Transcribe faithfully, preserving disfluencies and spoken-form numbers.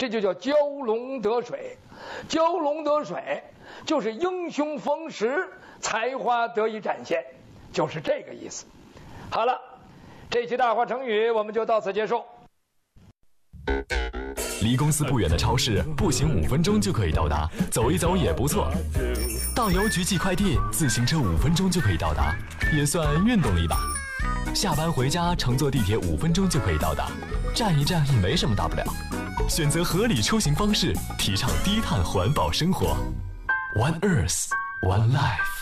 这就叫蛟龙得水。蛟龙得水就是英雄逢时，才华得以展现，就是这个意思。好了，这期大话成语我们就到此结束。 离公司不远的超市，步行五分钟就可以到达，走一走也不错。到邮局寄快递，自行车五分钟就可以到达，也算运动了一把。下班回家，乘坐地铁五分钟就可以到达，站一站也没什么大不了。选择合理出行方式，提倡低碳环保生活。One Earth, One Life。